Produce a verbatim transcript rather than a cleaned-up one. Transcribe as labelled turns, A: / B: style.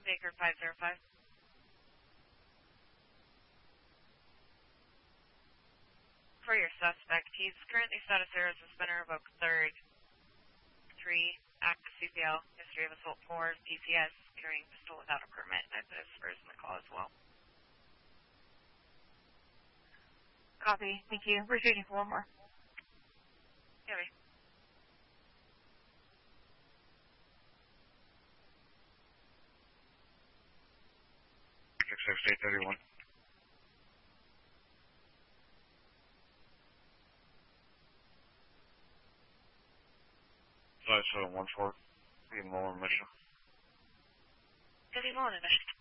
A: Baker five zero five. For your suspect, he's currently status zero as a spinner of Oak third. three, active C P L, history of assault four, P C S, carrying pistol without a permit. I put his spurs in the call as well.
B: Copy. Thank you. We're shooting for one more.
A: Heavy.
C: six six eight thirty-one. five seven one four. Be Mullen mission.
A: City Mullen mission.